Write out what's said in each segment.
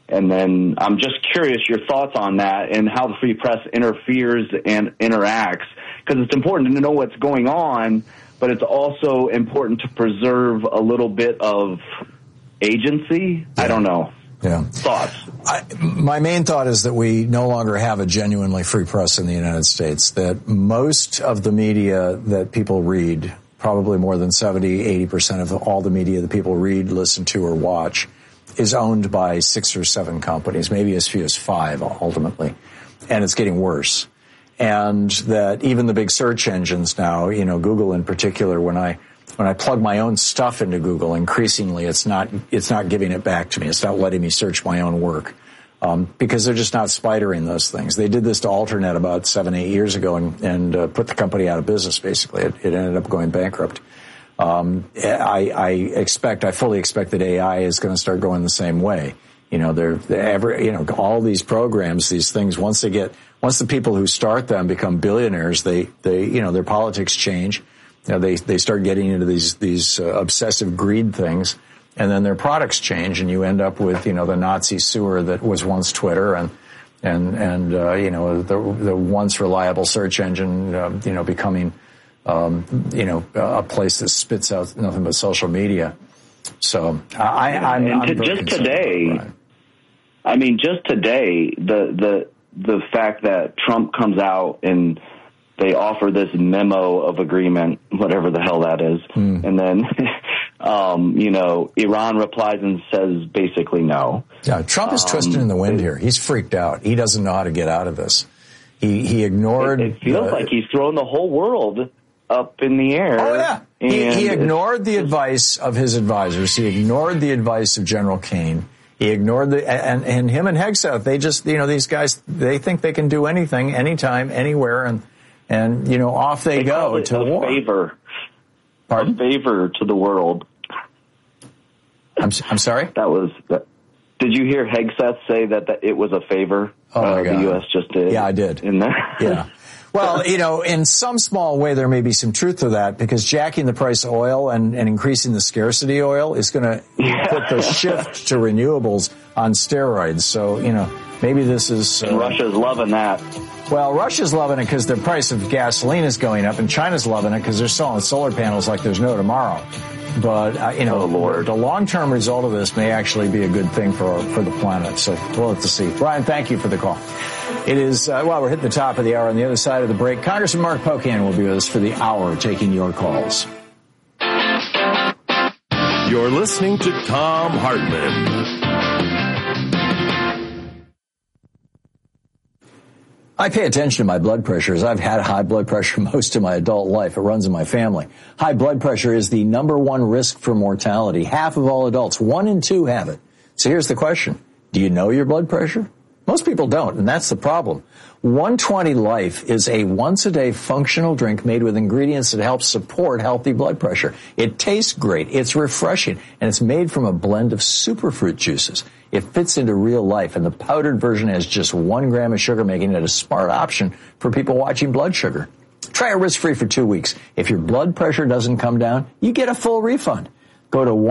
And then I'm just curious your thoughts on that and how the free press interferes and interacts, because it's important to know what's going on, but it's also important to preserve a little bit of agency. I don't know. Yeah. Thoughts? My main thought is that we no longer have a genuinely free press in the United States, that most of the media that people read, probably more than 70-80% of all the media that people read, listen to, or watch, is owned by 6 or 7 companies, maybe as few as 5 ultimately. And it's getting worse. And that even the big search engines now, Google in particular, when I plug my own stuff into Google, increasingly it's not giving it back to me. It's not letting me search my own work. Because they're just not spidering those things. They did this to Alternet about 7-8 years ago and put the company out of business, basically. It ended up going bankrupt. I fully expect that AI is going to start going the same way. All these programs, these things, once the people who start them become billionaires, their politics change. They start getting into these obsessive greed things, and then their products change, and you end up with, the Nazi sewer that was once Twitter and the once reliable search engine, becoming a place that spits out nothing but social media. So I'm just today, just today, the fact that Trump comes out and they offer this memo of agreement, whatever the hell that is, and then Iran replies and says basically no. Yeah, Trump is twisting in the wind here. He's freaked out. He doesn't know how to get out of this. He ignored. It feels like he's thrown the whole world up in the air. Oh, yeah. He ignored the advice of his advisors. He ignored the advice of General Kane. He ignored and him and Hegseth, they just, these guys, they think they can do anything, anytime, anywhere, and off they go to war. Favor. Pardon? A favor to the world. I'm sorry? Did you hear Hegseth say that it was a favor the U.S. just did? Yeah, I did. In that? Yeah. Well, in some small way, there may be some truth to that, because jacking the price of oil and increasing the scarcity of oil is going to put the shift to renewables on steroids. So, maybe this is... Russia's loving that. Well, Russia's loving it because the price of gasoline is going up, and China's loving it because they're selling solar panels like there's no tomorrow. But, the long-term result of this may actually be a good thing for the planet. So we'll have to see. Brian, thank you for the call. It is, we're hitting the top of the hour. On the other side of the break, Congressman Mark Pocan will be with us for the hour, taking your calls. You're listening to Thom Hartmann. I pay attention to my blood pressure, as I've had high blood pressure most of my adult life. It runs in my family. High blood pressure is the number one risk for mortality. Half of all adults, 1 in 2 have it. So here's the question. Do you know your blood pressure? Most people don't, and that's the problem. 120 Life is a once-a-day functional drink made with ingredients that help support healthy blood pressure. It tastes great, it's refreshing, and it's made from a blend of superfruit juices. It fits into real life, and the powdered version has just 1 gram of sugar, making it a smart option for people watching blood sugar. Try it risk-free for 2 weeks. If your blood pressure doesn't come down, you get a full refund. Go to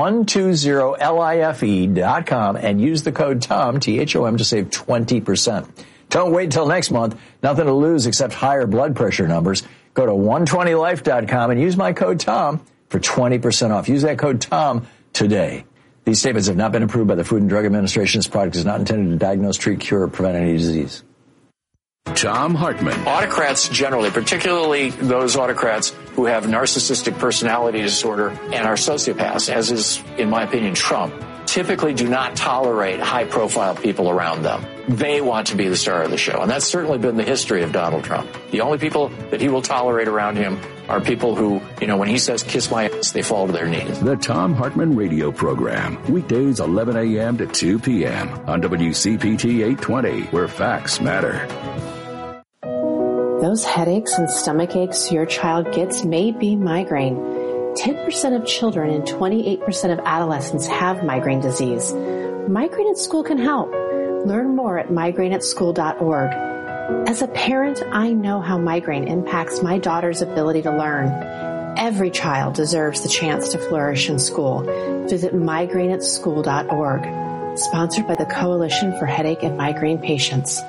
120life.com and use the code TOM, T-H-O-M, to save 20%. Don't wait till next month. Nothing to lose except higher blood pressure numbers. Go to 120life.com and use my code TOM for 20% off. Use that code TOM today. These statements have not been approved by the Food and Drug Administration. This product is not intended to diagnose, treat, cure, or prevent any disease. Thom Hartmann. Autocrats generally, particularly those autocrats who have narcissistic personality disorder and are sociopaths, as is, in my opinion, Trump, typically do not tolerate high-profile people around them. They want to be the star of the show, and that's certainly been the history of Donald Trump. The only people that he will tolerate around him are people who, when he says, kiss my ass, they fall to their knees. The Thom Hartmann Radio Program, weekdays 11 a.m. to 2 p.m. on WCPT 820, where facts matter. Those headaches and stomach aches your child gets may be migraine. 10% of children and 28% of adolescents have migraine disease. Migraine at School can help. Learn more at migraineatschool.org. As a parent, I know how migraine impacts my daughter's ability to learn. Every child deserves the chance to flourish in school. Visit migraineatschool.org. sponsored by the Coalition for Headache and Migraine Patients.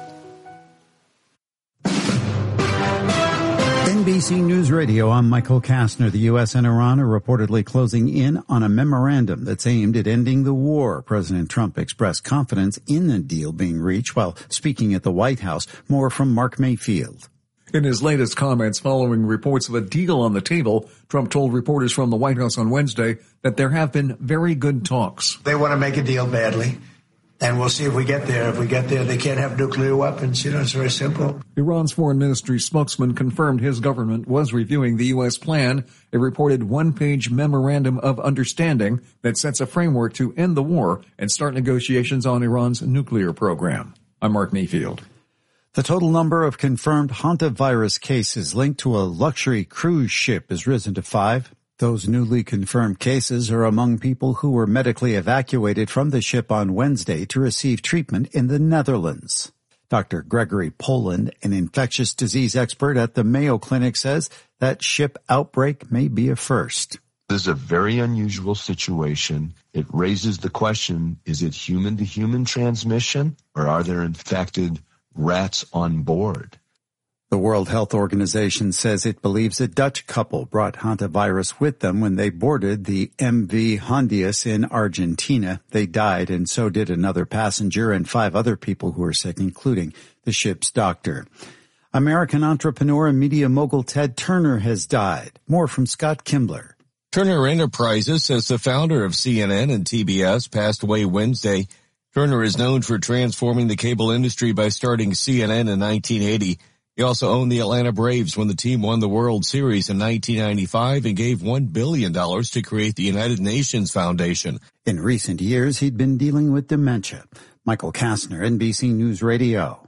NBC News Radio, I'm Michael Kastner. The U.S. and Iran are reportedly closing in on a memorandum that's aimed at ending the war. President Trump expressed confidence in the deal being reached while speaking at the White House. More from Mark Mayfield. In his latest comments following reports of a deal on the table, Trump told reporters from the White House on Wednesday that there have been very good talks. They want to make a deal badly, and we'll see if we get there. If we get there, they can't have nuclear weapons. It's very simple. Iran's foreign ministry spokesman confirmed his government was reviewing the U.S. plan, a reported one-page memorandum of understanding that sets a framework to end the war and start negotiations on Iran's nuclear program. I'm Mark Mayfield. The total number of confirmed hantavirus cases linked to a luxury cruise ship has risen to 5. Those newly confirmed cases are among people who were medically evacuated from the ship on Wednesday to receive treatment in the Netherlands. Dr. Gregory Poland, an infectious disease expert at the Mayo Clinic, says that ship outbreak may be a first. This is a very unusual situation. It raises the question, is it human-to-human transmission, or are there infected rats on board? The World Health Organization says it believes a Dutch couple brought hantavirus with them when they boarded the MV Hondius in Argentina. They died, and so did another passenger and 5 other people who were sick, including the ship's doctor. American entrepreneur and media mogul Ted Turner has died. More from Scott Kimbler. Turner Enterprises says the founder of CNN and TBS passed away Wednesday. Turner is known for transforming the cable industry by starting CNN in 1980. He also owned the Atlanta Braves when the team won the World Series in 1995 and gave $1 billion to create the United Nations Foundation. In recent years, he'd been dealing with dementia. Michael Kastner, NBC News Radio.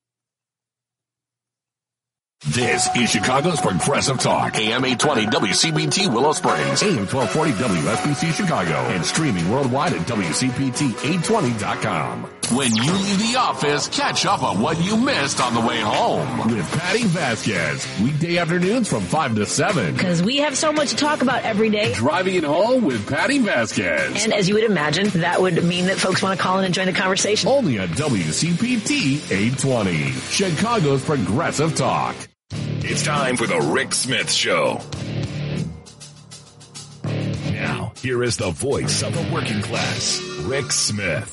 This is Chicago's Progressive Talk. AM 820 WCPT Willow Springs. AM 1240 WSBC Chicago. And streaming worldwide at WCPT820.com. When you leave the office, catch up on what you missed on the way home. With Patty Vasquez. Weekday afternoons from 5 to 7. Because we have so much to talk about every day. Driving it home with Patty Vasquez. And as you would imagine, that would mean that folks want to call in and join the conversation. Only on WCPT 820. Chicago's Progressive Talk. It's time for the Rick Smith Show. Now, here is the voice of the working class, Rick Smith.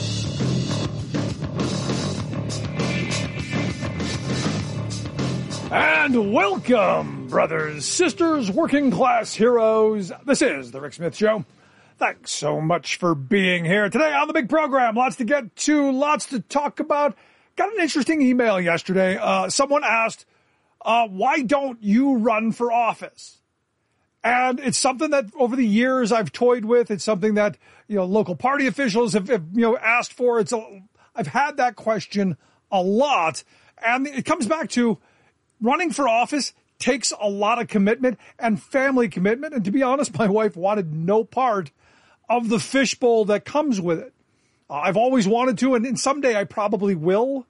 And welcome, brothers, sisters, working class heroes. This is the Rick Smith Show. Thanks so much for being here today on the big program. Lots to get to, lots to talk about. Got an interesting email yesterday. Someone asked, why don't you run for office? And it's something that over the years I've toyed with. It's something that, local party officials have asked for. I've had that question a lot. And it comes back to running for office takes a lot of commitment and family commitment. And to be honest, my wife wanted no part of the fishbowl that comes with it. I've always wanted to, and someday I probably will.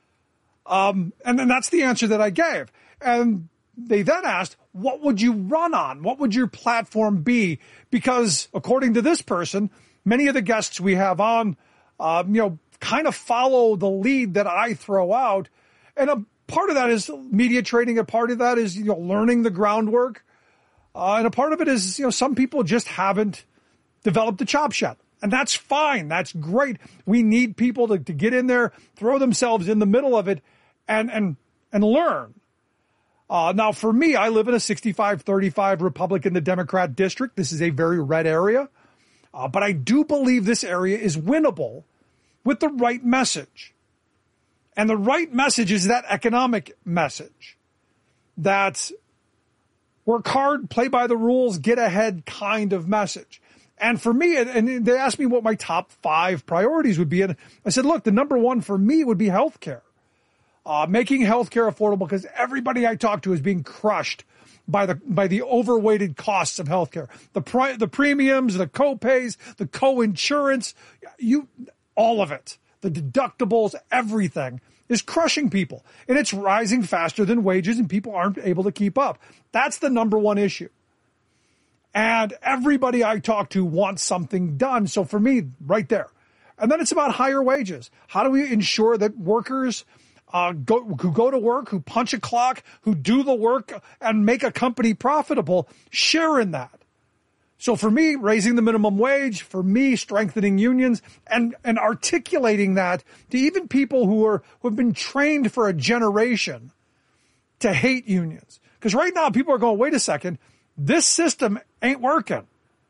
And then that's the answer that I gave. And they then asked, what would you run on? What would your platform be? Because according to this person, many of the guests we have on, kind of follow the lead that I throw out. And a part of that is media training. A part of that is, learning the groundwork. And a part of it is, some people just haven't developed the chops yet. And that's fine. That's great. We need people to get in there, throw themselves in the middle of it and learn. Now, for me, I live in a 65-35 Republican to Democrat district. This is a very red area. But I do believe this area is winnable with the right message. And the right message is that economic message. That work hard, play by the rules, get ahead kind of message. And for me, and they asked me what my top 5 priorities would be. And I said, look, the number one for me would be healthcare. Making healthcare affordable, because everybody I talk to is being crushed by the overweighted costs of healthcare. The premiums, the co-pays, the co-insurance, all of it. The deductibles, everything is crushing people. And it's rising faster than wages, and people aren't able to keep up. That's the number one issue. And everybody I talk to wants something done. So for me, right there, And then it's about higher wages. How do we ensure that workers who go to work, who punch a clock, who do the work and make a company profitable, share in that? So for me, raising the minimum wage, for me, strengthening unions and articulating that to even people who have been trained for a generation to hate unions. Because right now people are going, wait a second, this system ain't working.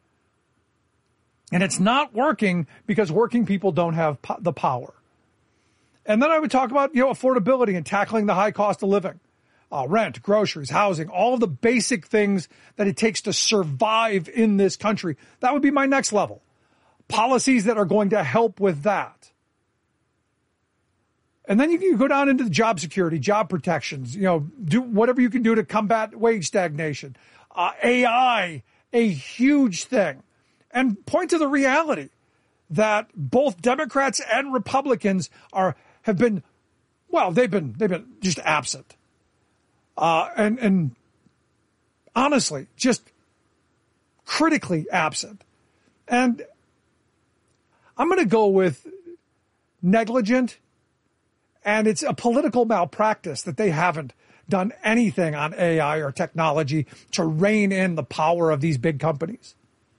And it's not working because working people don't have the power. And then I would talk about, affordability and tackling the high cost of living. Rent, groceries, housing, all of the basic things that it takes to survive in this country. That would be my next level. Policies that are going to help with that. And then you can go down into the job security, job protections, do whatever you can do to combat wage stagnation. AI, a huge thing. And point to the reality that both Democrats and Republicans have been just absent. And honestly, just critically absent. And I'm going to go with negligent, and it's a political malpractice that they haven't done anything on AI or technology to rein in the power of these big companies.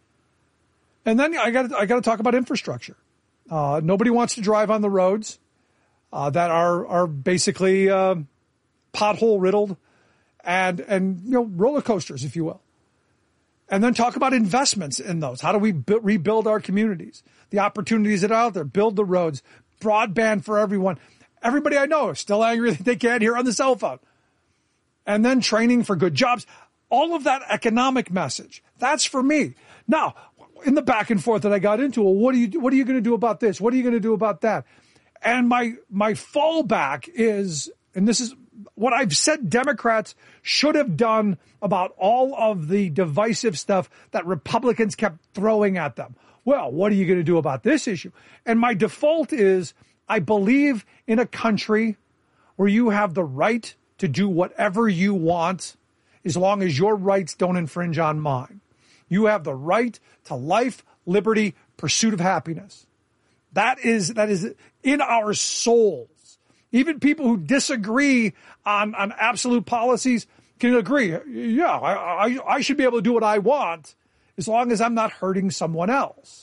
And then I got to talk about infrastructure. Nobody wants to drive on the roads that are basically pothole riddled. And roller coasters, if you will. And then talk about investments in those. How do we rebuild our communities? The opportunities that are out there. Build the roads. Broadband for everyone. Everybody I know is still angry that they can't hear on the cell phone. And then training for good jobs. All of that economic message. That's for me. Now, in the back and forth that I got into, well, what are you going to do about this? What are you going to do about that? And my fallback is, and this is what I've said Democrats should have done about all of the divisive stuff that Republicans kept throwing at them. Well, what are you going to do about this issue? And my default is I believe in a country where you have the right to do whatever you want as long as your rights don't infringe on mine. You have the right to life, liberty, pursuit of happiness. That is in our souls. Even people who disagree on absolute policies can agree. Yeah, I should be able to do what I want as long as I'm not hurting someone else.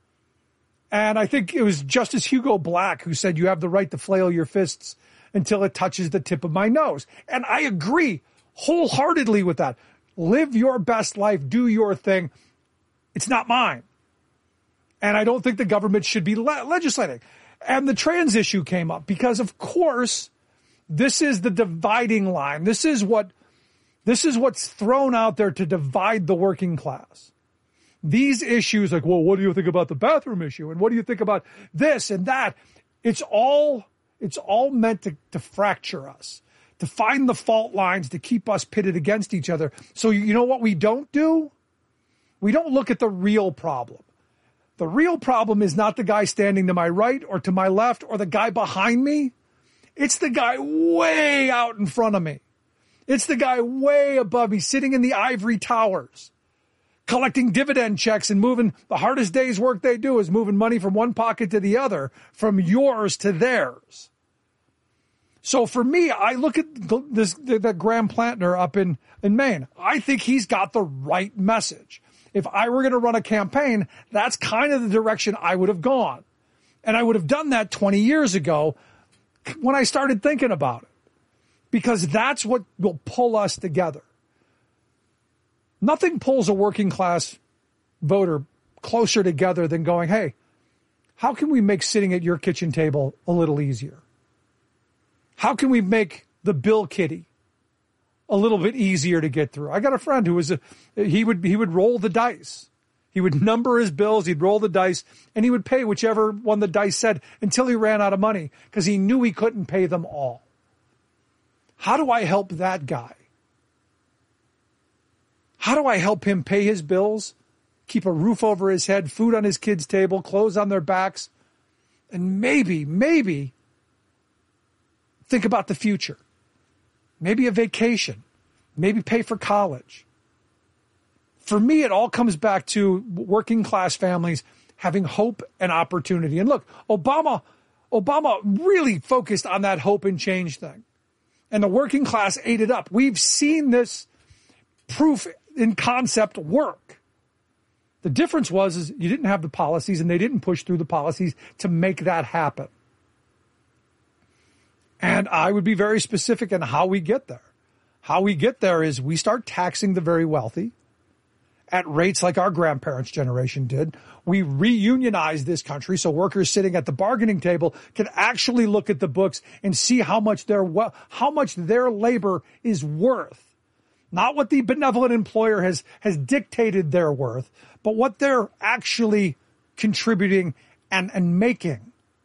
And I think it was Justice Hugo Black who said you have the right to flail your fists until it touches the tip of my nose. And I agree wholeheartedly with that. Live your best life. Do your thing. It's not mine. And I don't think the government should be legislating. And the trans issue came up because, of course, this is the dividing line. This is what's thrown out there to divide the working class. These issues like, well, what do you think about the bathroom issue? And what do you think about this and that? It's all meant to fracture us, to find the fault lines, to keep us pitted against each other. So you know what we don't do? We don't look at the real problem. The real problem is not the guy standing to my right or to my left or the guy behind me. It's the guy way out in front of me. It's the guy way above me, sitting in the ivory towers, collecting dividend checks and moving. The hardest day's work they do is moving money from one pocket to the other, from yours to theirs. So for me, I look at that Graham Plantner up in Maine. I think he's got the right message. If I were going to run a campaign, that's kind of the direction I would have gone. And I would have done that 20 years ago when I started thinking about it. Because that's what will pull us together. Nothing pulls a working class voter closer together than going, hey, how can we make sitting at your kitchen table a little easier? How can we make the bill kitty a little bit easier to get through? I got a friend who he would roll the dice. He would number his bills, he'd roll the dice, and he would pay whichever one the dice said until he ran out of money because he knew he couldn't pay them all. How do I help that guy? How do I help him pay his bills, keep a roof over his head, food on his kids' table, clothes on their backs, and maybe think about the future? Maybe a vacation, maybe pay for college. For me, it all comes back to working class families having hope and opportunity. And look, Obama really focused on that hope and change thing. And the working class ate it up. We've seen this proof in concept work. The difference is you didn't have the policies, and they didn't push through the policies to make that happen. And I would be very specific in how we get there. How we get there is we start taxing the very wealthy at rates like our grandparents' generation did. We reunionize this country so workers sitting at the bargaining table can actually look at the books and see how much their labor is worth. Not what the benevolent employer has dictated their worth, but what they're actually contributing and making.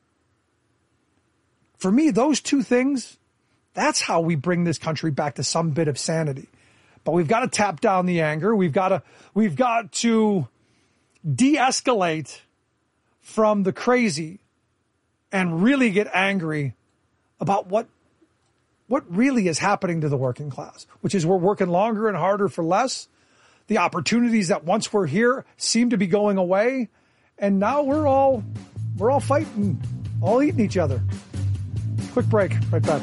For me, those two things, that's how we bring this country back to some bit of sanity. But we've got to tap down the anger. We've got to de-escalate from the crazy and really get angry about what really is happening to the working class, which is we're working longer and harder for less. The opportunities that once were here seem to be going away, and now we're all fighting, all eating each other. Quick break, right back.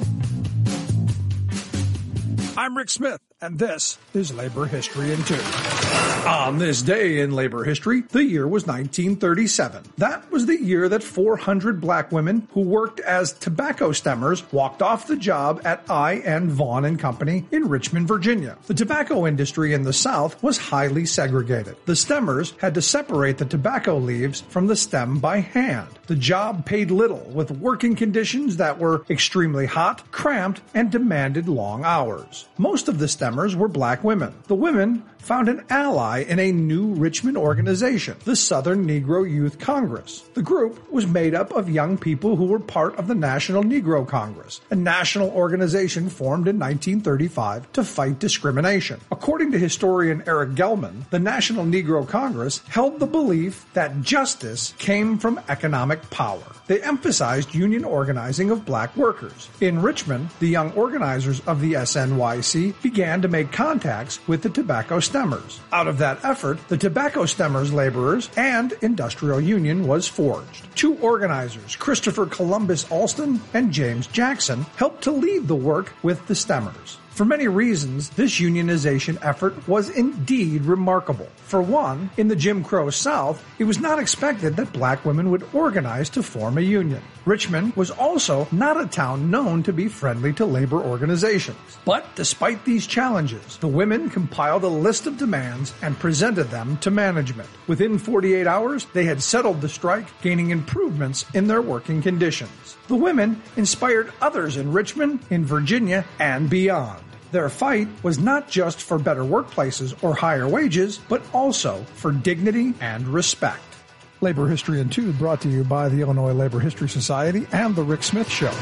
I'm Rick Smith, and this is Labor History in 2. On this day in labor history, the year was 1937. That was the year that 400 black women who worked as tobacco stemmers walked off the job at I.N. Vaughn & Company in Richmond, Virginia. The tobacco industry in the South was highly segregated. The stemmers had to separate the tobacco leaves from the stem by hand. The job paid little, with working conditions that were extremely hot, cramped, and demanded long hours. Most of the stemmers were black women. The women found an ally in a new Richmond organization, the Southern Negro Youth Congress. The group was made up of young people who were part of the National Negro Congress, a national organization formed in 1935 to fight discrimination. According to historian Eric Gelman, the National Negro Congress held the belief that justice came from economic power. They emphasized union organizing of black workers. In Richmond, the young organizers of the SNYC began to make contacts with the tobacco stemmers. Out of that effort, the Tobacco Stemmers Laborers and Industrial Union was forged. Two organizers, Christopher Columbus Alston and James Jackson, helped to lead the work with the stemmers. For many reasons, this unionization effort was indeed remarkable. For one, in the Jim Crow South, it was not expected that black women would organize to form a union. Richmond was also not a town known to be friendly to labor organizations. But despite these challenges, the women compiled a list of demands and presented them to management. Within 48 hours, they had settled the strike, gaining improvements in their working conditions. The women inspired others in Richmond, in Virginia, and beyond. Their fight was not just for better workplaces or higher wages, but also for dignity and respect. Labor History in 2 brought to you by the Illinois Labor History Society and The Rick Smith Show.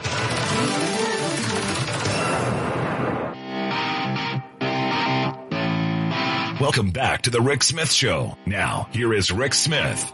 Welcome back to The Rick Smith Show. Now, here is Rick Smith.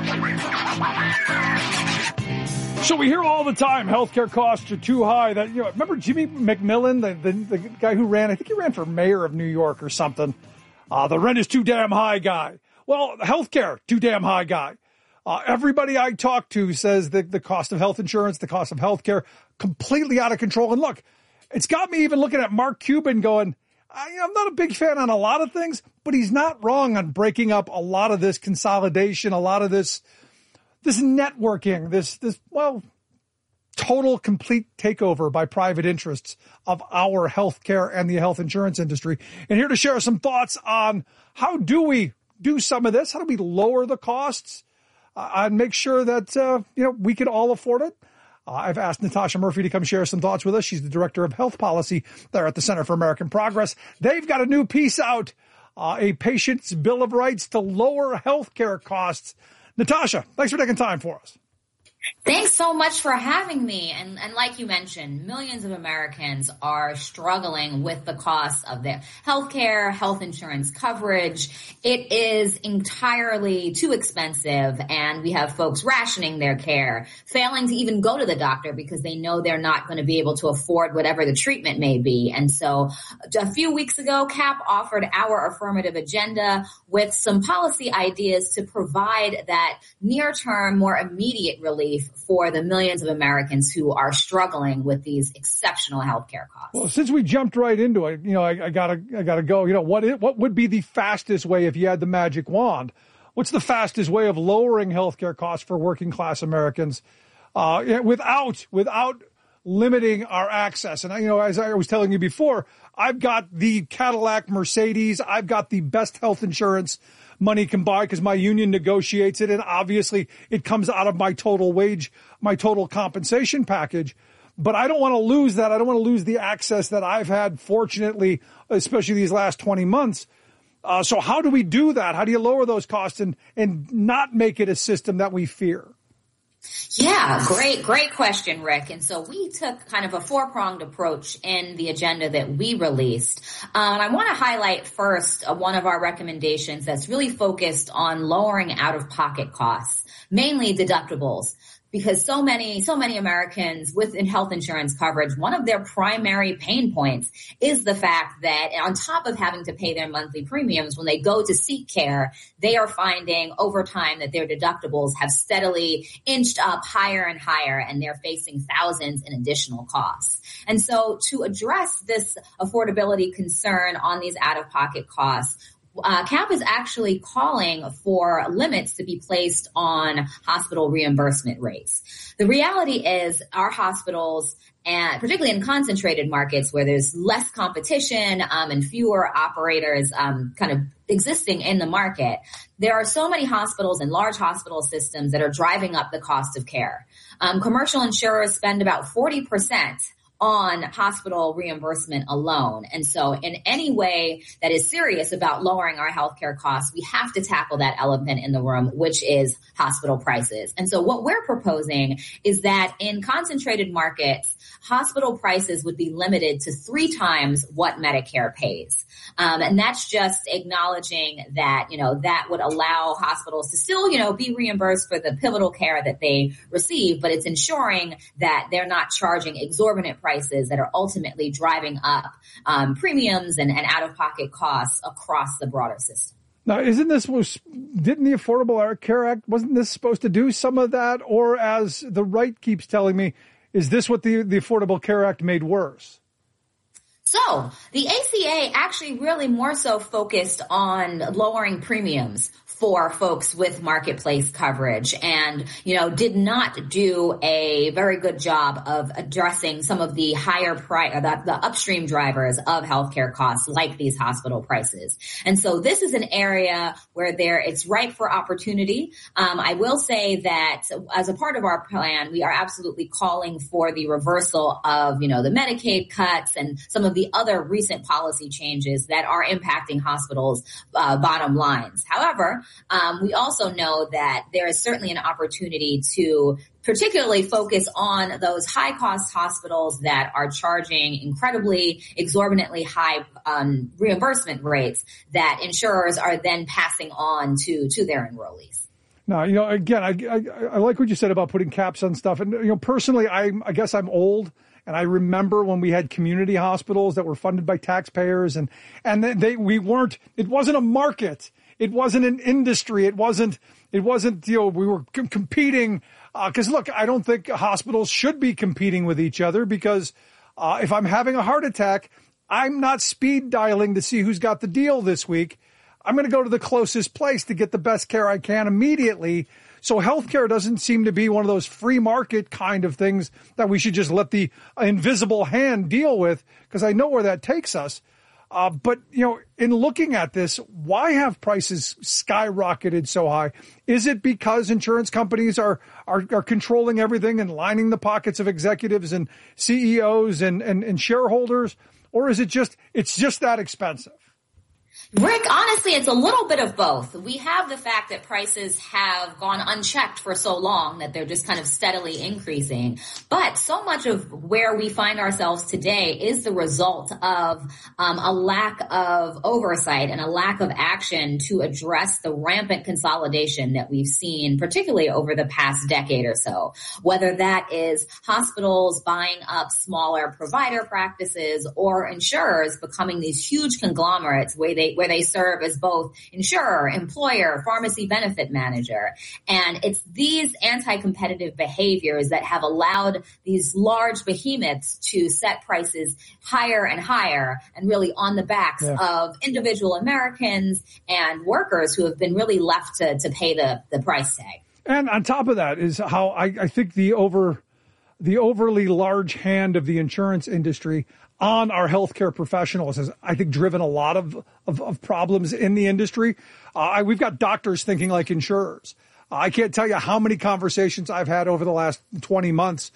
So we hear all the time healthcare costs are too high. That, remember Jimmy McMillan, the guy who ran, I think he ran for mayor of New York or something. The rent is too damn high guy. Well, healthcare, too damn high guy. Everybody I talk to says that the cost of health insurance, the cost of healthcare, completely out of control. And look, it's got me even looking at Mark Cuban going, I'm not a big fan on a lot of things, but he's not wrong on breaking up a lot of this consolidation, a lot of this networking, this total complete takeover by private interests of our healthcare and the health insurance industry. And here to share some thoughts on how do we do some of this? How do we lower the costs and make sure that, we can all afford it? I've asked Natasha Murphy to come share some thoughts with us. She's the director of health policy there at the Center for American Progress. They've got a new piece out, a patient's bill of rights to lower healthcare costs. Natasha, thanks for taking time for us. Thanks so much for having me. And like you mentioned, millions of Americans are struggling with the cost of their healthcare, health insurance coverage. It is entirely too expensive, and we have folks rationing their care, failing to even go to the doctor because they know they're not going to be able to afford whatever the treatment may be. And so a few weeks ago, CAP offered our affirmative agenda with some policy ideas to provide that near-term, more immediate relief for the millions of Americans who are struggling with these exceptional healthcare costs. Well, since we jumped right into it, I gotta go. What would be the fastest way if you had the magic wand? What's the fastest way of lowering healthcare costs for working class Americans without limiting our access? And as I was telling you before, I've got the Cadillac Mercedes. I've got the best health insurance money can buy because my union negotiates it, and obviously it comes out of my total wage, my total compensation package. But I don't want to lose that. I don't want to lose the access that I've had, fortunately, especially these last 20 months. So how do we do that? How do you lower those costs and not make it a system that we fear? Yeah, great question, Rick. And so we took kind of a four-pronged approach in the agenda that we released. And I want to highlight first one of our recommendations that's really focused on lowering out-of-pocket costs, mainly deductibles. Because so many Americans within health insurance coverage, one of their primary pain points is the fact that on top of having to pay their monthly premiums, when they go to seek care, they are finding over time that their deductibles have steadily inched up higher and higher, and they're facing thousands in additional costs. And so to address this affordability concern on these out-of-pocket costs, CAP is actually calling for limits to be placed on hospital reimbursement rates. The reality is our hospitals, and particularly in concentrated markets where there's less competition and fewer operators kind of existing in the market, there are so many hospitals and large hospital systems that are driving up the cost of care. Commercial insurers spend about 40% on hospital reimbursement alone. And so in any way that is serious about lowering our healthcare costs, we have to tackle that elephant in the room, which is hospital prices. And so what we're proposing is that in concentrated markets, hospital prices would be limited to 3 times what Medicare pays. And that's just acknowledging that, that would allow hospitals to still, be reimbursed for the pivotal care that they receive, but it's ensuring that they're not charging exorbitant prices that are ultimately driving up premiums and out-of-pocket costs across the broader system. Now, didn't the Affordable Care Act, wasn't this supposed to do some of that? Or as the right keeps telling me, is this what the Affordable Care Act made worse? So the ACA actually really more so focused on lowering premiums for folks with marketplace coverage and, did not do a very good job of addressing some of the higher the upstream drivers of healthcare costs like these hospital prices. And so this is an area where it's ripe for opportunity. I will say that as a part of our plan, we are absolutely calling for the reversal of, the Medicaid cuts and some of the other recent policy changes that are impacting hospitals' bottom lines. However, we also know that there is certainly an opportunity to particularly focus on those high-cost hospitals that are charging incredibly exorbitantly high reimbursement rates that insurers are then passing on to their enrollees. Now, again, I like what you said about putting caps on stuff. And, personally, I guess I'm old. And I remember when we had community hospitals that were funded by taxpayers and it wasn't a market. It wasn't an industry. It wasn't, we were competing. Cause look, I don't think hospitals should be competing with each other because, if I'm having a heart attack, I'm not speed dialing to see who's got the deal this week. I'm going to go to the closest place to get the best care I can immediately. So healthcare doesn't seem to be one of those free market kind of things that we should just let the invisible hand deal with, because I know where that takes us. But, in looking at this, why have prices skyrocketed so high? Is it because insurance companies are controlling everything and lining the pockets of executives and CEOs and shareholders? Or is it's just that expensive? Rick, honestly, it's a little bit of both. We have the fact that prices have gone unchecked for so long that they're just kind of steadily increasing. But so much of where we find ourselves today is the result of a lack of oversight and a lack of action to address the rampant consolidation that we've seen, particularly over the past decade or so. Whether that is hospitals buying up smaller provider practices or insurers becoming these huge conglomerates where they serve as both insurer, employer, pharmacy benefit manager. And it's these anti-competitive behaviors that have allowed these large behemoths to set prices higher and higher and really on the backs of individual Americans and workers who have been really left to pay the price tag. And on top of that is how I think the overly large hand of the insurance industry on our healthcare professionals has, I think, driven a lot of problems in the industry. We've got doctors thinking like insurers. I can't tell you how many conversations I've had over the last 20 months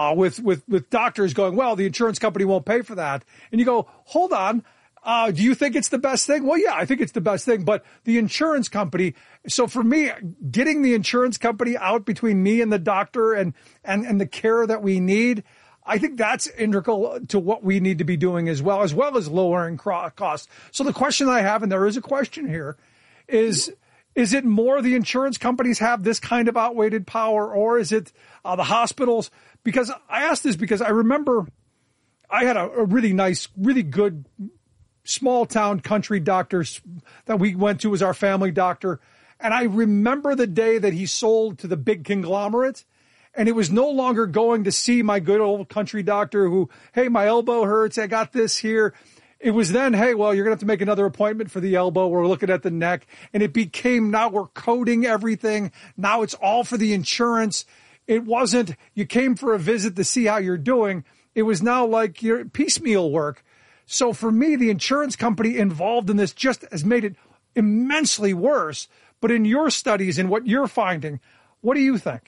with doctors going, well, the insurance company won't pay for that. And you go, hold on. Do you think it's the best thing? Well, yeah, I think it's the best thing, but the insurance company. So for me, getting the insurance company out between me and the doctor and the care that we need, I think that's integral to what we need to be doing as well as lowering costs. So the question I have, and there is a question here, is it more the insurance companies have this kind of outweighed power, or is it the hospitals? Because I asked this because I remember I had a really nice, really good small town country doctor that we went to as our family doctor. And I remember the day that he sold to the big conglomerate. And it was no longer going to see my good old country doctor who, hey, my elbow hurts. I got this here. It was then, hey, well, you're going to have to make another appointment for the elbow. We're looking at the neck. And it became, now we're coding everything. Now it's all for the insurance. It wasn't, you came for a visit to see how you're doing. It was now like your piecemeal work. So for me, the insurance company involved in this just has made it immensely worse. But in your studies and what you're finding, what do you think?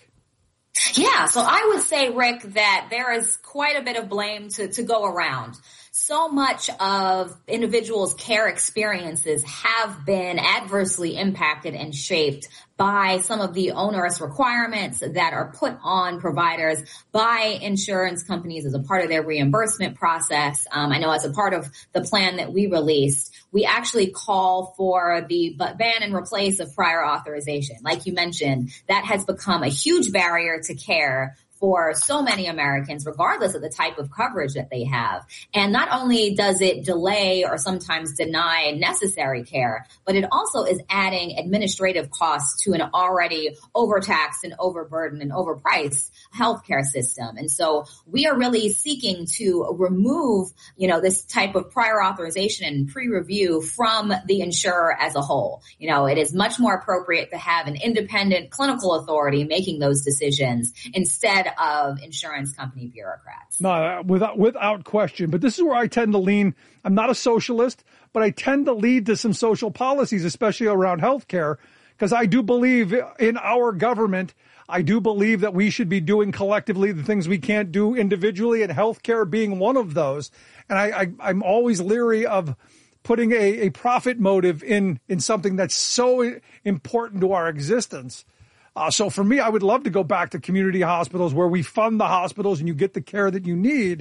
Yeah, so I would say, Rick, that there is quite a bit of blame to go around. So much of individuals' care experiences have been adversely impacted and shaped by some of the onerous requirements that are put on providers by insurance companies as a part of their reimbursement process. I know as a part of the plan that we released, we actually call for the ban and replace of prior authorization. Like you mentioned, that has become a huge barrier to care for so many Americans, regardless of the type of coverage that they have. And not only does it delay or sometimes deny necessary care, but it also is adding administrative costs to an already overtaxed and overburdened and overpriced healthcare system. And so we are really seeking to remove, this type of prior authorization and pre-review from the insurer as a whole. It is much more appropriate to have an independent clinical authority making those decisions instead of insurance company bureaucrats. No, without question. But this is where I tend to lean. I'm not a socialist, but I tend to lead to some social policies, especially around healthcare, because I do believe in our government. I do believe that we should be doing collectively the things we can't do individually, and healthcare being one of those. And I'm always leery of putting a profit motive in something that's so important to our existence. So for me, I would love to go back to community hospitals where we fund the hospitals and you get the care that you need.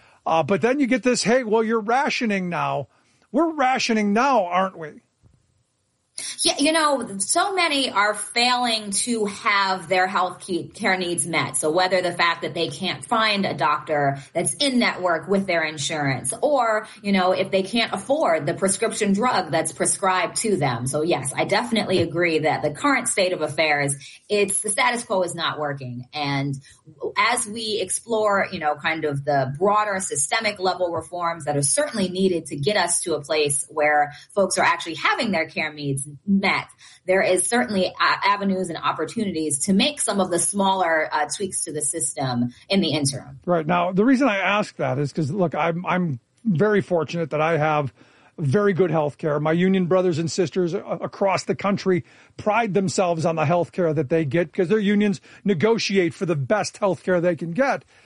But then you get this, hey, well, you're rationing now. We're rationing now, aren't we? Yeah, so many are failing to have their health care needs met. So whether the fact that they can't find a doctor that's in network with their insurance, or, if they can't afford the prescription drug that's prescribed to them. So yes, I definitely agree that the current state of affairs, the status quo is not working. And as we explore, kind of the broader systemic level reforms that are certainly needed to get us to a place where folks are actually having their care needs met, there is certainly avenues and opportunities to make some of the smaller tweaks to the system in the interim. Right. Now, the reason I ask that is because, look, I'm very fortunate that I have very good health care. My union brothers and sisters across the country pride themselves on the health care that they get because their unions negotiate for the best health care they can get.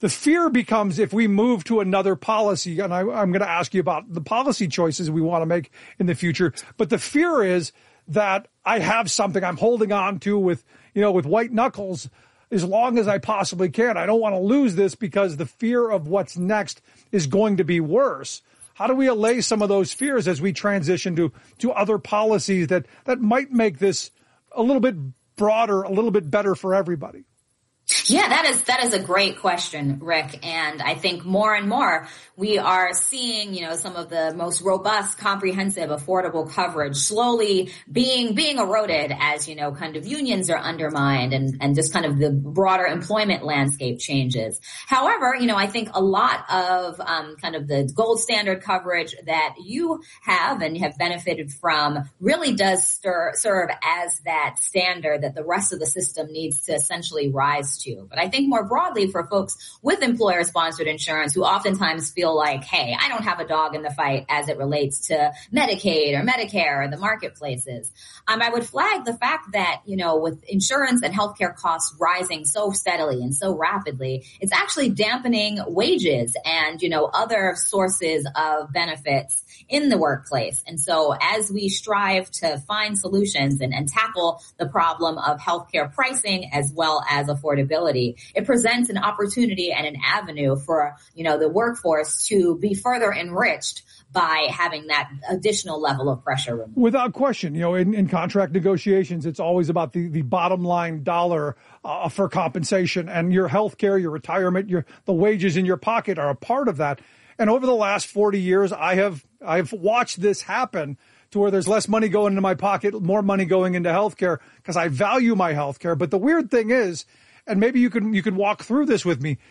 the fear becomes if we move to another policy, and I'm going to ask you about the policy choices we want to make in the future, but the fear is that I have something I'm holding on to with white knuckles as long as I possibly can. I don't want to lose this because the fear of what's next is going to be worse. How do we allay some of those fears as we transition to other policies that might make this a little bit broader, a little bit better for everybody? Yeah, that is a great question, Rick. And I think more and more we are seeing, some of the most robust, comprehensive, affordable coverage slowly being eroded as, kind of unions are undermined and just kind of the broader employment landscape changes. However, I think a lot of kind of the gold standard coverage that you have and have benefited from really does serve as that standard that the rest of the system needs to essentially rise to. But I think more broadly for folks with employer-sponsored insurance who oftentimes feel like, hey, I don't have a dog in the fight as it relates to Medicaid or Medicare or the marketplaces, I would flag the fact that, with insurance and healthcare costs rising so steadily and so rapidly, it's actually dampening wages and, other sources of benefits in the workplace. And so as we strive to find solutions and tackle the problem of healthcare pricing as well as affordability, it presents an opportunity and an avenue for, the workforce to be further enriched by having that additional level of pressure removed. Without question, in contract negotiations, it's always about the bottom line dollar for compensation, and your health care, your retirement, the wages in your pocket are a part of that. And over the last 40 years, I've watched this happen to where there's less money going into my pocket, more money going into healthcare because I value my healthcare. But the weird thing is, and maybe you can walk through this with me,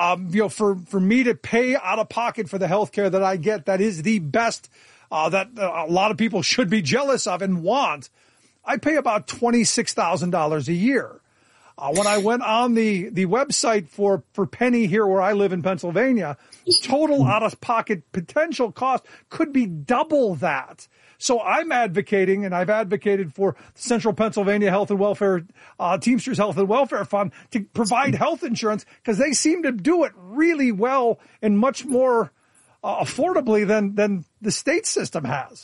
for me to pay out of pocket for the healthcare that I get, that is the best, that a lot of people should be jealous of and want. I pay about $26,000 a year. When I went on the website for Penny here where I live in Pennsylvania, total out-of-pocket potential cost could be double that. So I'm advocating, and I've advocated for the Central Pennsylvania Health and Welfare, Teamsters Health and Welfare Fund to provide health insurance because they seem to do it really well and much more affordably than the state system has.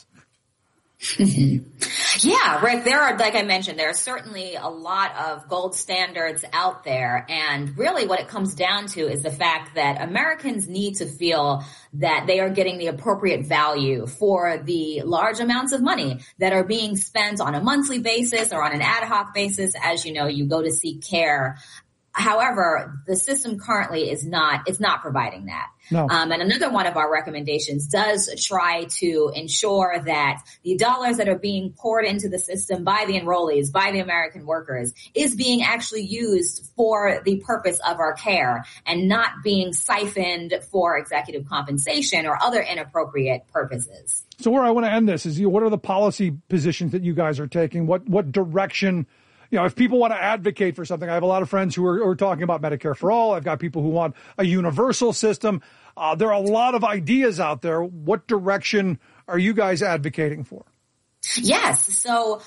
Yeah, Rick, there are, like I mentioned, there are certainly a lot of gold standards out there. And really what it comes down to is the fact that Americans need to feel that they are getting the appropriate value for the large amounts of money that are being spent on a monthly basis or on an ad hoc basis as, you go to seek care. However, the system currently is not providing that. No. And another one of our recommendations does try to ensure that the dollars that are being poured into the system by the enrollees, by the American workers, is being actually used for the purpose of our care and not being siphoned for executive compensation or other inappropriate purposes. So where I want to end this is, what are the policy positions that you guys are taking? What direction? If people want to advocate for something, I have a lot of friends who are talking about Medicare for all. I've got people who want a universal system. There are a lot of ideas out there. What direction are you guys advocating for? Yes. So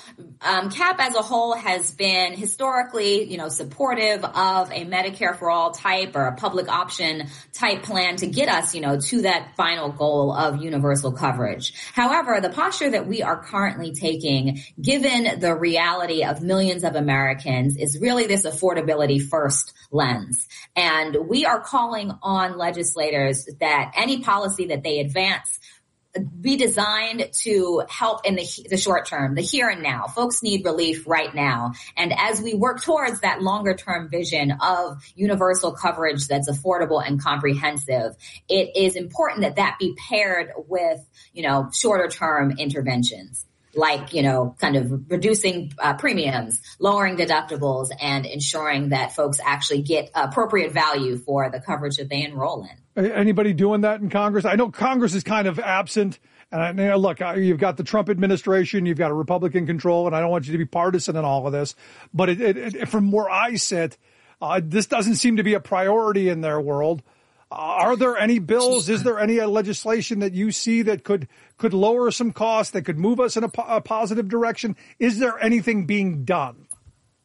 CAP as a whole has been historically, supportive of a Medicare for all type or a public option type plan to get us, to that final goal of universal coverage. However, the posture that we are currently taking, given the reality of millions of Americans, is really this affordability first lens. And we are calling on legislators that any policy that they advance be designed to help in the short term, the here and now. Folks need relief right now. And as we work towards that longer term vision of universal coverage that's affordable and comprehensive, it is important that be paired with, shorter term interventions. Like, kind of reducing premiums, lowering deductibles, and ensuring that folks actually get appropriate value for the coverage that they enroll in. Anybody doing that in Congress? I know Congress is kind of absent. And look, you've got the Trump administration, you've got a Republican control, and I don't want you to be partisan in all of this. But from where I sit, this doesn't seem to be a priority in their world. Are there any bills? Is there any legislation that you see that could lower some costs, that could move us in a positive direction? Is there anything being done?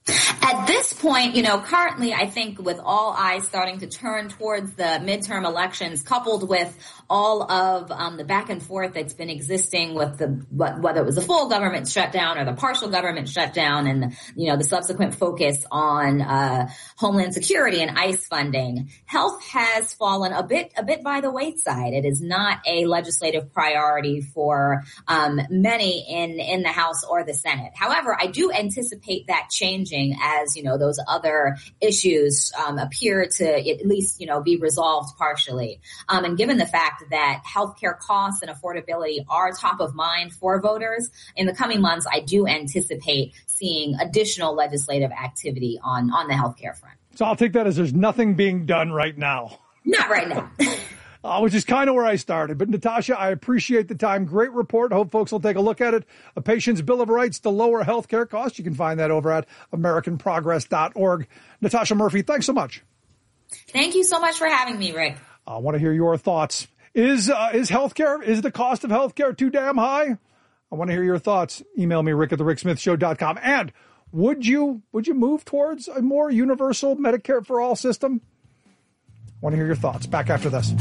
At this point, currently I think with all eyes starting to turn towards the midterm elections, coupled with all of the back and forth that's been existing with whether it was the full government shutdown or the partial government shutdown, and the subsequent focus on Homeland Security and ICE funding, health has fallen a bit by the wayside. It is not a legislative priority for many in the House or the Senate. However, I do anticipate that changing as, those other issues appear to at least, be resolved partially. And given the fact that healthcare costs and affordability are top of mind for voters, in the coming months, I do anticipate seeing additional legislative activity on the healthcare front. So I'll take that as there's nothing being done right now. Not right now. Which is kind of where I started. But Natasha, I appreciate the time. Great report. Hope folks will take a look at it. A Patient's Bill of Rights to Lower Healthcare Costs. You can find that over at AmericanProgress.org. Natasha Murphy, thanks so much. Thank you so much for having me, Rick. I want to hear your thoughts. Is the cost of healthcare too damn high? I want to hear your thoughts. Email me, rick@thericksmithshow.com. And would you move towards a more universal Medicare for all system? I want to hear your thoughts. Back after this.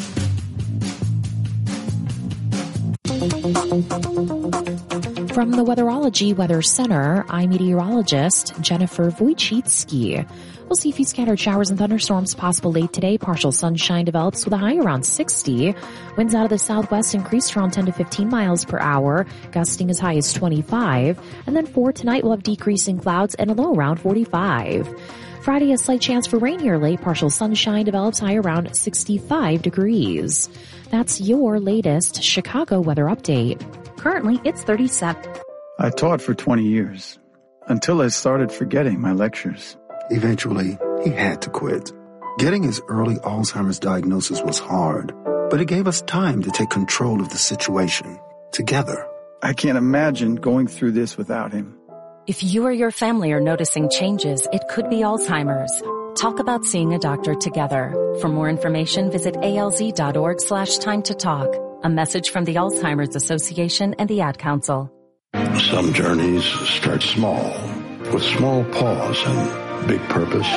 From the Weatherology Weather Center, I'm meteorologist Jennifer Wojcicki. We'll see a few scattered showers and thunderstorms possible late today. Partial sunshine develops with a high around 60. Winds out of the southwest increase around 10 to 15 miles per hour, gusting as high as 25. And then for tonight, we'll have decreasing clouds and a low around 45. Friday, a slight chance for rain here late. Partial sunshine develops high around 65 degrees. That's your latest Chicago weather update. Currently, it's 37. I taught for 20 years until I started forgetting my lectures. Eventually, he had to quit. Getting his early Alzheimer's diagnosis was hard, but it gave us time to take control of the situation together. I can't imagine going through this without him. If you or your family are noticing changes, it could be Alzheimer's. Talk about seeing a doctor together. For more information, visit alz.org/time to talk. A message from the Alzheimer's Association and the Ad Council. Some journeys start small, with small pause and big purpose.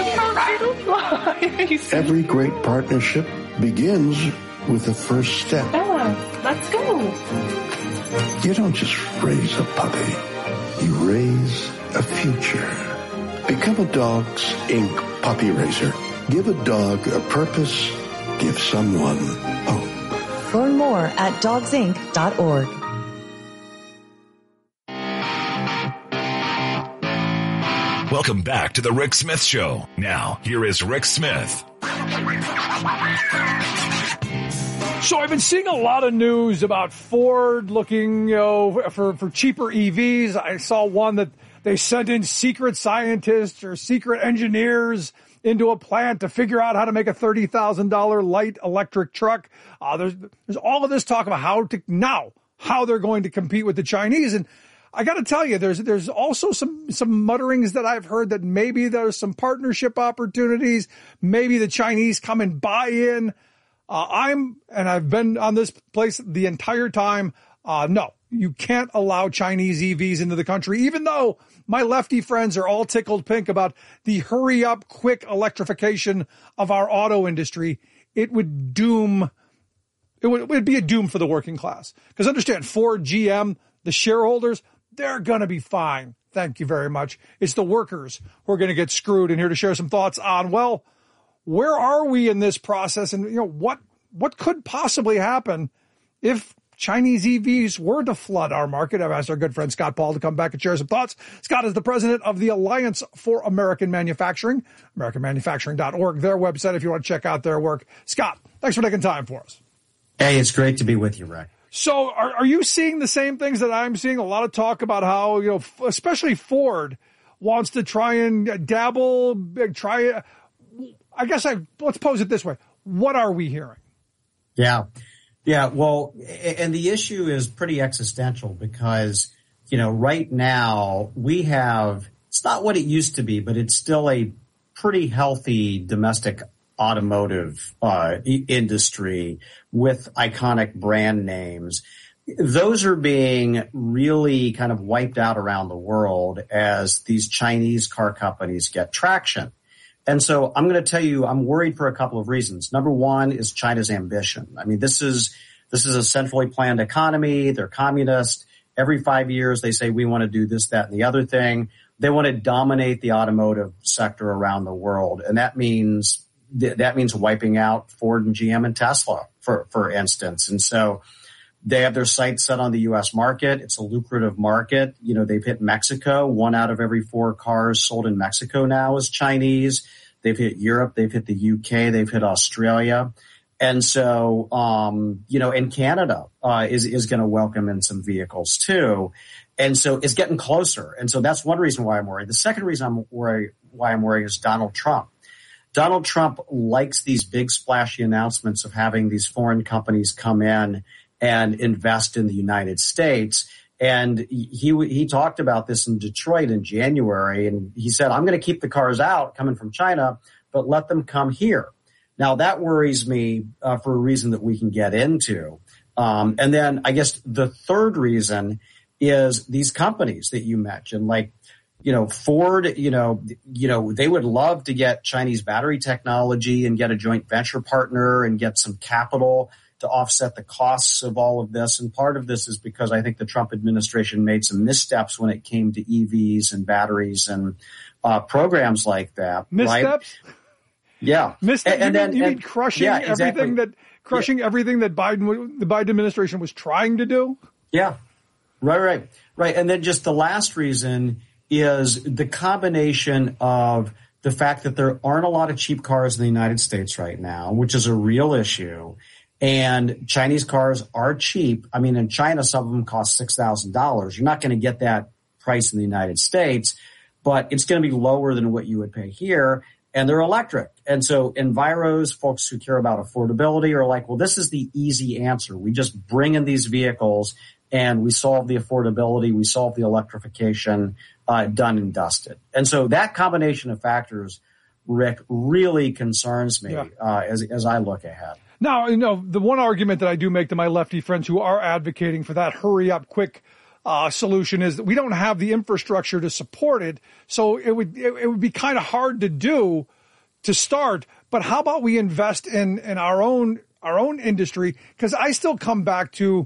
Every great partnership begins with the first step. Bella, let's go. You don't just raise a puppy. You raise a future. Become a Dogs Inc. puppy raiser. Give a dog a purpose. Give someone hope. Learn more at dogsinc.org. Welcome back to the Rick Smith Show. Now, here is Rick Smith. So I've been seeing a lot of news about Ford looking, for cheaper EVs. I saw one that they sent in secret scientists or secret engineers into a plant to figure out how to make a $30,000 light electric truck. There's all of this talk about how they're going to compete with the Chinese. And I got to tell you, there's also some mutterings that I've heard that maybe there's some partnership opportunities. Maybe the Chinese come and buy in. I've been on this place the entire time. No, you can't allow Chinese EVs into the country, even though my lefty friends are all tickled pink about the hurry up, quick electrification of our auto industry. It would be a doom for the working class. Because understand, Ford, GM, the shareholders, they're going to be fine. Thank you very much. It's the workers who are going to get screwed. And here to share some thoughts on, where are we in this process? And, what could possibly happen if Chinese EVs were to flood our market? I've asked our good friend Scott Paul to come back and share some thoughts. Scott is the president of the Alliance for American Manufacturing, AmericanManufacturing.org, their website if you want to check out their work. Scott, thanks for taking time for us. Hey, it's great to be with you, Rick. So are you seeing the same things that I'm seeing? A lot of talk about how, especially Ford wants to try and dabble, let's pose it this way. What are we hearing? Yeah. Well, and the issue is pretty existential because, right now it's not what it used to be, but it's still a pretty healthy domestic automotive industry with iconic brand names. those are being really kind of wiped out around the world as these Chinese car companies get traction. And so I'm going to tell you, I'm worried for a couple of reasons. Number one is China's ambition. I mean, this is a centrally planned economy. They're communist. Every 5 years, they say, we want to do this, that, and the other thing. They want to dominate the automotive sector around the world. And that means wiping out Ford and GM and Tesla, for instance. And so they have their sights set on the U.S. market. It's a lucrative market. You know, they've hit Mexico. 1 out of every 4 cars sold in Mexico now is Chinese. They've hit Europe. They've hit the UK. They've hit Australia. And so, and Canada is going to welcome in some vehicles too. And so it's getting closer. And so that's one reason why I'm worried. The second reason why I'm worried is Donald Trump. Donald Trump likes these big splashy announcements of having these foreign companies come in and invest in the United States. And he talked about this in Detroit in January. And he said, I'm going to keep the cars out coming from China, but let them come here. Now, that worries me for a reason that we can get into. And then I guess the third reason is these companies that you mentioned, like, Ford, they would love to get Chinese battery technology and get a joint venture partner and get some capital to offset the costs of all of this. And part of this is because I think the Trump administration made some missteps when it came to EVs and batteries and programs like that. Missteps? Right? Yeah. You mean crushing everything that the Biden administration was trying to do? Yeah. Right. And then just the last reason is the combination of the fact that there aren't a lot of cheap cars in the United States right now, which is a real issue. And Chinese cars are cheap. I mean, in China, some of them cost $6,000. You're not going to get that price in the United States, but it's going to be lower than what you would pay here. And they're electric. And so enviros, folks who care about affordability, are like, well, this is the easy answer. We just bring in these vehicles and we solve the affordability, we solve the electrification, done and dusted. And so that combination of factors, Rick, really concerns me as I look ahead. Now, the one argument that I do make to my lefty friends who are advocating for that hurry up, quick solution is that we don't have the infrastructure to support it. So it would be kind of hard to do to start. But how about we invest in our own industry? Because I still come back to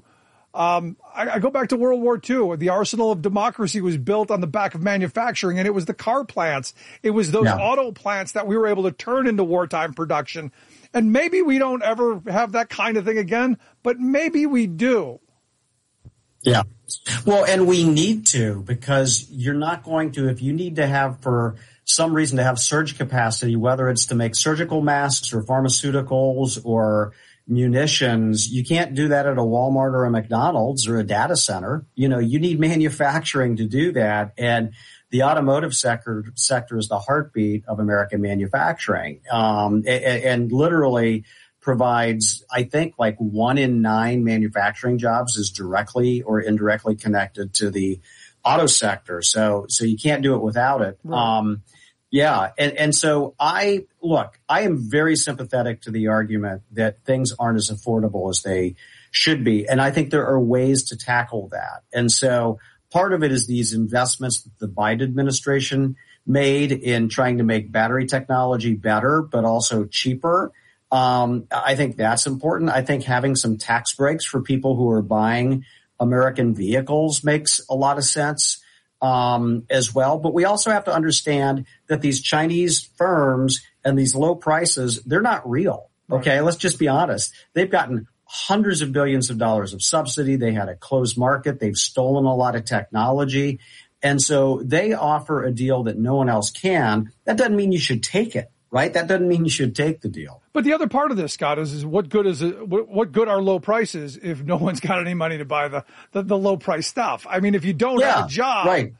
I go back to World War II. The arsenal of democracy was built on the back of manufacturing, and it was the car plants. It was those auto plants that we were able to turn into wartime production. And maybe we don't ever have that kind of thing again, but maybe we do. Yeah. Well, and we need to, because you're not going to, if you need to have, for some reason, to have surge capacity, whether it's to make surgical masks or pharmaceuticals or munitions, you can't do that at a Walmart or a McDonald's or a data center. You need manufacturing to do that. And the automotive sector is the heartbeat of American manufacturing, and literally provides, I think, like 1 in 9 manufacturing jobs is directly or indirectly connected to the auto sector. So you can't do it without it. Right. And so I am very sympathetic to the argument that things aren't as affordable as they should be. And I think there are ways to tackle that. And so part of it is these investments that the Biden administration made in trying to make battery technology better, but also cheaper. I think that's important. I think having some tax breaks for people who are buying American vehicles makes a lot of sense. As well. But we also have to understand that these Chinese firms and these low prices, they're not real. Okay. Let's just be honest. They've gotten hundreds of billions of dollars of subsidy. They had a closed market. They've stolen a lot of technology. And so they offer a deal that no one else can. That doesn't mean you should take it, right? That doesn't mean you should take the deal. But the other part of this, Scott, is what good are low prices if no one's got any money to buy the low price stuff? I mean, if you don't have a job, right.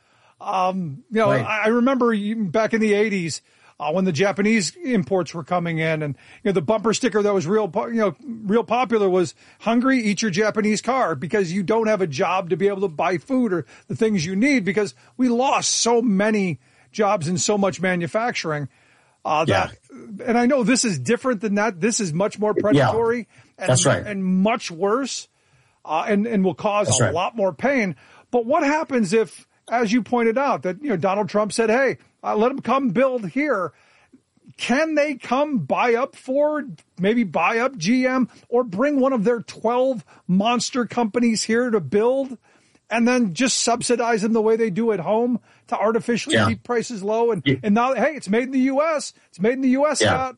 I remember back in the 80s when the Japanese imports were coming in, and the bumper sticker that was real popular was "Hungry? Eat your Japanese car," because you don't have a job to be able to buy food or the things you need, because we lost so many jobs and so much manufacturing. And I know this is different than that. This is much more predatory that's right. and much worse. and will cause a lot more pain. But what happens if, as you pointed out, that Donald Trump said, hey, let them come build here. Can they come buy up Ford, maybe buy up GM, or bring one of their 12 monster companies here to build and then just subsidize them the way they do at home to artificially keep prices low? And now, hey, it's made in the U.S. It's made in the U.S., Scott.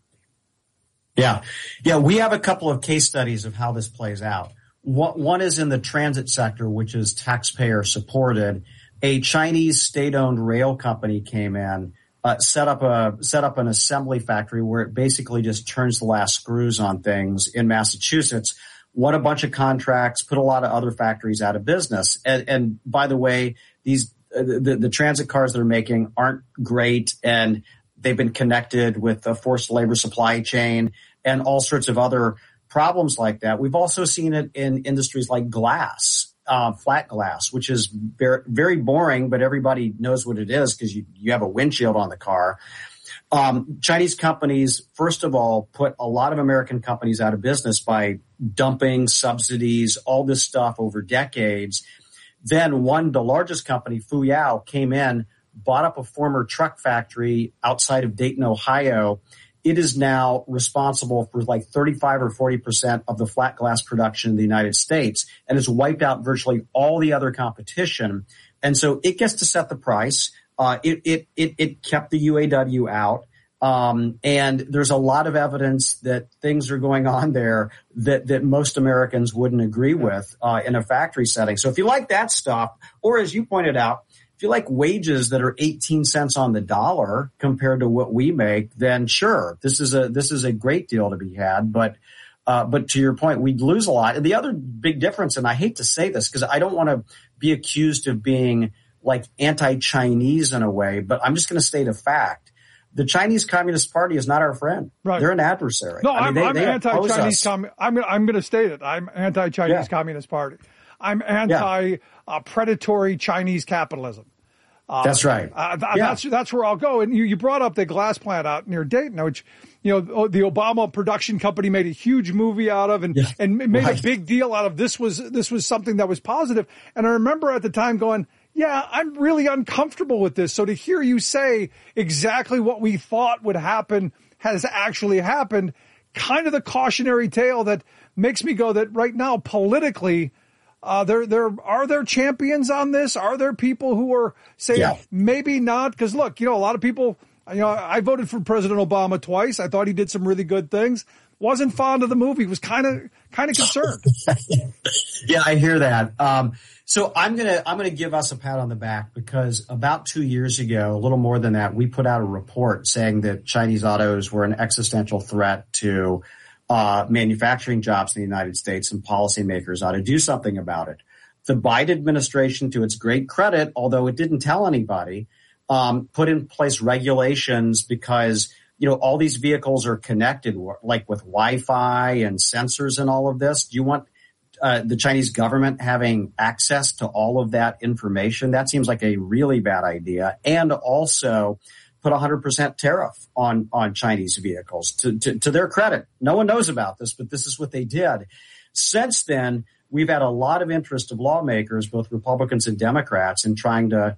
Yeah. We have a couple of case studies of how this plays out. One is in the transit sector, which is taxpayer supported. A Chinese state-owned rail company came in, set up an assembly factory where it basically just turns the last screws on things in Massachusetts, won a bunch of contracts, put a lot of other factories out of business. And by the way, the transit cars they're making aren't great, and they've been connected with a forced labor supply chain and all sorts of other problems like that. We've also seen it in industries like glass. Flat glass, which is very, very boring, but everybody knows what it is because you have a windshield on the car. Chinese companies, first of all, put a lot of American companies out of business by dumping subsidies, all this stuff over decades. Then the largest company, Fuyao, came in, bought up a former truck factory outside of Dayton, Ohio. It is now responsible for like 35 or 40% of the flat glass production in the United States, and has wiped out virtually all the other competition. And so it gets to set the price. It kept the UAW out. And there's a lot of evidence that things are going on there that most Americans wouldn't agree with, in a factory setting. So if you like that stuff, or as you pointed out, if you like wages that are 18 cents on the dollar compared to what we make, then sure, this is a great deal to be had. But to your point, we'd lose a lot. And the other big difference, and I hate to say this because I don't want to be accused of being like anti-Chinese in a way, but I'm just going to state a fact. The Chinese Communist Party is not our friend. Right. They're an adversary. No, I'm anti-Chinese. I'm going to state it. I'm anti-Chinese Communist Party. I'm anti-predatory Chinese capitalism. That's right. That's where I'll go. And you brought up the glass plant out near Dayton, which, the Obama production company made a huge movie out of and made a big deal out of. This was something that was positive. And I remember at the time going, yeah, I'm really uncomfortable with this. So to hear you say exactly what we thought would happen has actually happened, kind of the cautionary tale that makes me go that right now politically, are there champions on this? Are there people who are saying maybe not? Because look, a lot of people, I voted for President Obama twice. I thought he did some really good things. Wasn't fond of the movie. Was kind of concerned. Yeah, I hear that. So I'm gonna give us a pat on the back because about 2 years ago, a little more than that, we put out a report saying that Chinese autos were an existential threat to manufacturing jobs in the United States, and policymakers ought to do something about it. The Biden administration, to its great credit, although it didn't tell anybody, put in place regulations because, all these vehicles are connected, like with Wi-Fi and sensors and all of this. Do you want the Chinese government having access to all of that information? That seems like a really bad idea. And also put 100% tariff on Chinese vehicles. To their credit, no one knows about this, but this is what they did. Since then, we've had a lot of interest of lawmakers, both Republicans and Democrats, in trying to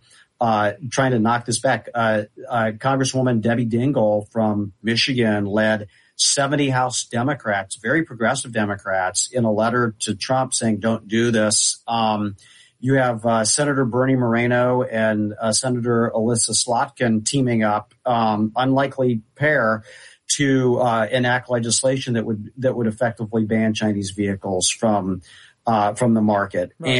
knock this back. Congresswoman Debbie Dingell from Michigan led 70 House Democrats, very progressive Democrats, in a letter to Trump saying, don't do this. You have Senator Bernie Moreno and Senator Elissa Slotkin teaming up, unlikely pair, to enact legislation that would effectively ban Chinese vehicles from the market. Right.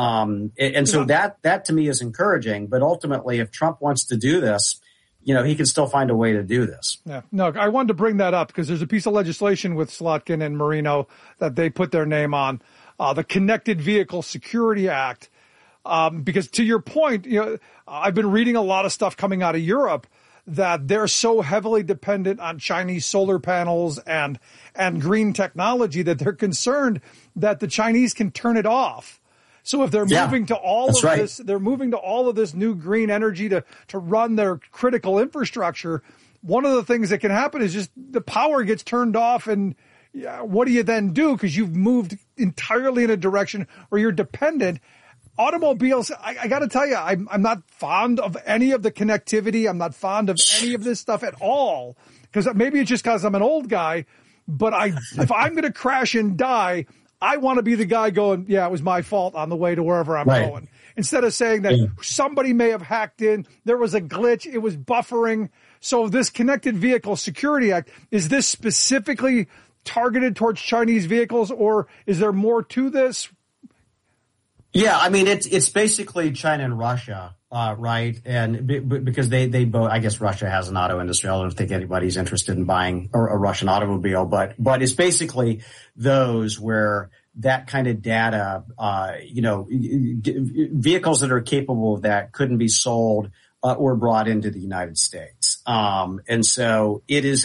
And so that to me is encouraging. But ultimately, if Trump wants to do this, he can still find a way to do this. Yeah. No, I wanted to bring that up because there's a piece of legislation with Slotkin and Moreno that they put their name on. The Connected Vehicle Security Act, because to your point, I've been reading a lot of stuff coming out of Europe that they're so heavily dependent on Chinese solar panels and green technology that they're concerned that the Chinese can turn it off. So if they're moving to all of this, they're moving to all of this new green energy to run their critical infrastructure. One of the things that can happen is just the power gets turned off and what do you then do? Because you've moved entirely in a direction where you're dependent. Automobiles, I got to tell you, I'm not fond of any of the connectivity. I'm not fond of any of this stuff at all. Because maybe it's just because I'm an old guy. But if I'm going to crash and die, I want to be the guy going, yeah, it was my fault on the way to wherever I'm going. Instead of saying that somebody may have hacked in, there was a glitch, it was buffering. So this Connected Vehicle Security Act, is this specifically targeted towards Chinese vehicles, or is there more to this? Yeah, I mean, it's basically China and Russia, right? And because they both, I guess Russia has an auto industry. I don't think anybody's interested in buying a Russian automobile, but it's basically those where that kind of data, vehicles that are capable of that couldn't be sold or brought into the United States. And so it is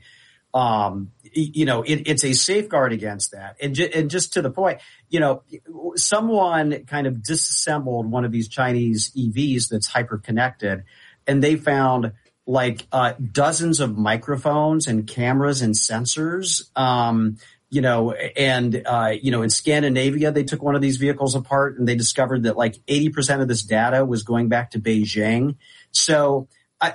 it's a safeguard against that. And just to the point, someone kind of disassembled one of these Chinese EVs that's hyper connected, and they found dozens of microphones and cameras and sensors. In Scandinavia, they took one of these vehicles apart and they discovered that 80% of this data was going back to Beijing. So,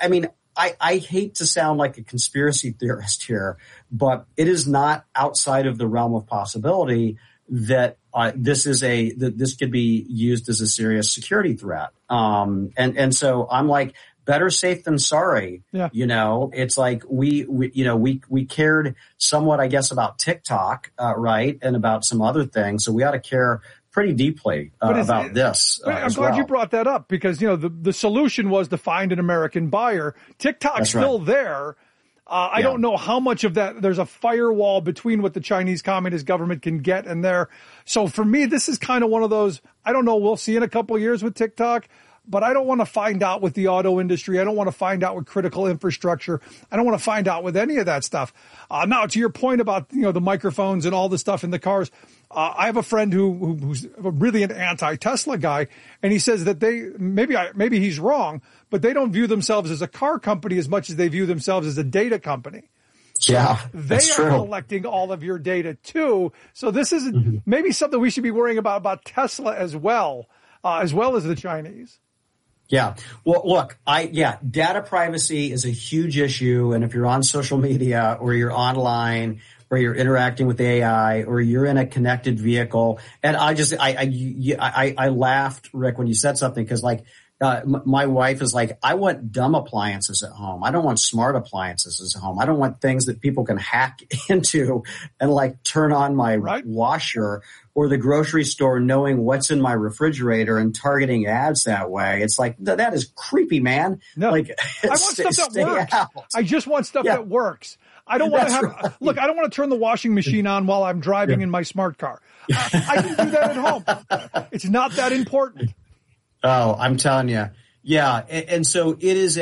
I hate to sound like a conspiracy theorist here, but it is not outside of the realm of possibility that this could be used as a serious security threat. And so I'm like, better safe than sorry. Yeah. It's like we cared somewhat, I guess, about TikTok, right, and about some other things. So we ought to care pretty deeply about this. I'm glad you brought that up, because the solution was to find an American buyer. TikTok's still there. I don't know how much of that. There's a firewall between what the Chinese Communist government can get and there. So for me, this is kind of one of those. I don't know. We'll see in a couple of years with TikTok. But I don't want to find out with the auto industry. I don't want to find out with critical infrastructure. I don't want to find out with any of that stuff. Now, to your point about the microphones and all the stuff in the cars, I have a friend who's really an anti-Tesla guy, and he says that maybe he's wrong, but they don't view themselves as a car company as much as they view themselves as a data company. Yeah, they are collecting all of your data too. So this is maybe something we should be worrying about Tesla as well as the Chinese. Yeah. Well, look, data privacy is a huge issue. And if you're on social media or you're online or you're interacting with AI or you're in a connected vehicle, and I laughed, Rick, when you said something, because my wife is like, I want dumb appliances at home. I don't want smart appliances at home. I don't want things that people can hack into and turn on my washer, or the grocery store knowing what's in my refrigerator and targeting ads that way. It's like, that is creepy, man. No, I want stuff that works. Out. I just want stuff that works. I don't want to have, look, I don't want to turn the washing machine on while I'm driving in my smart car. I can do that at home. It's not that important. Oh, I'm telling you. Yeah. And so it is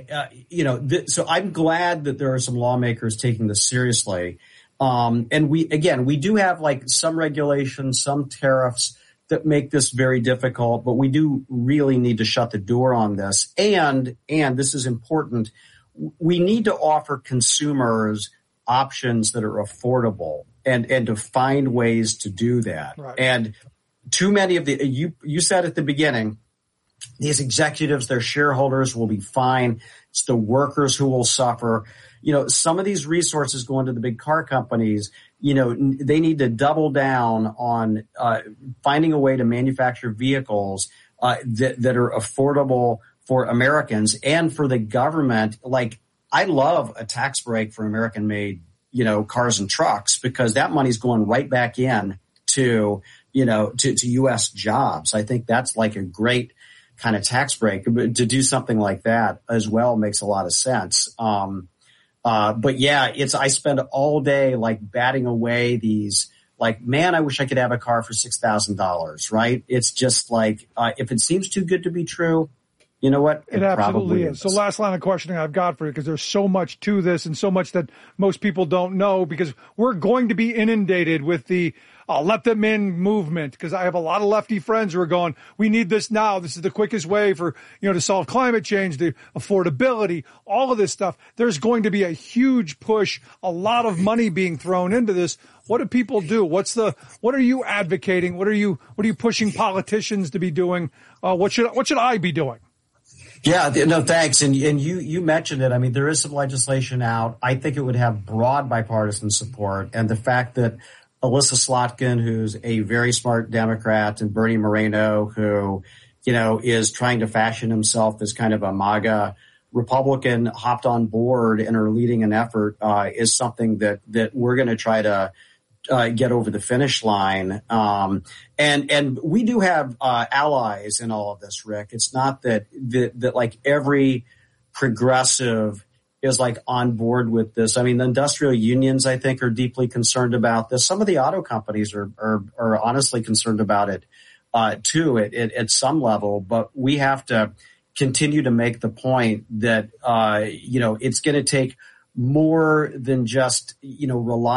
so I'm glad that there are some lawmakers taking this seriously. And we do have some regulations, some tariffs that make this very difficult, but we do really need to shut the door on this. And this is important. We need to offer consumers options that are affordable and to find ways to do that. Right. And too many of you said at the beginning, these executives, their shareholders will be fine. It's the workers who will suffer. Some of these resources going to the big car companies, they need to double down on finding a way to manufacture vehicles that are affordable for Americans and for the government. I love a tax break for American-made, cars and trucks, because that money's going right back in to U.S. jobs. I think that's a great kind of tax break. But to do something like that as well makes a lot of sense. But yeah, I spend all day batting away these, man, I wish I could have a car for $6,000, right? It's just if it seems too good to be true, You know what? It absolutely is. So last line of questioning I've got for you, because there's so much to this and so much that most people don't know, because we're going to be inundated with the let them in movement, because I have a lot of lefty friends who are going, we need this now. This is the quickest way for, to solve climate change, the affordability, all of this stuff. There's going to be a huge push, a lot of money being thrown into this. What do people do? What are you advocating? What are you pushing politicians to be doing? What should I be doing? Yeah, no, thanks. And you mentioned it. I mean, there is some legislation out. I think it would have broad bipartisan support. And the fact that Alyssa Slotkin, who's a very smart Democrat, and Bernie Moreno, who, is trying to fashion himself as kind of a MAGA Republican, hopped on board and are leading an effort, is something that we're going to try to get over the finish line. And we do have allies in all of this, Rick. It's not that like every progressive is like on board with this. I mean, the industrial unions, I think, are deeply concerned about this. Some of the auto companies are honestly concerned about it too at some level. But we have to continue to make the point that it's going to take more than just relying